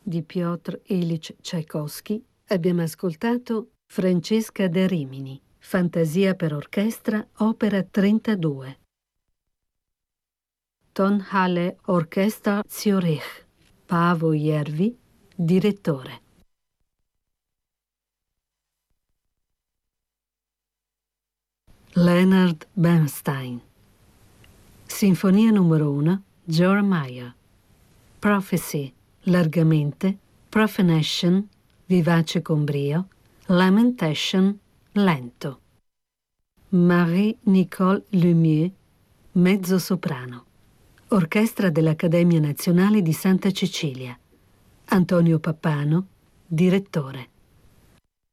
di Piotr Ilyich Tchaikovsky, abbiamo ascoltato Francesca da Rimini, Fantasia per orchestra, opera 32. Tonhalle Orchestra Zürich, Paavo Järvi, direttore. Leonard Bernstein. Sinfonia numero 1, Jeremiah. Prophecy, largamente, Profanation, vivace con brio, Lamentation, lento. Marie-Nicole Lemieux, mezzo soprano. Orchestra dell'Accademia Nazionale di Santa Cecilia. Antonio Pappano, direttore.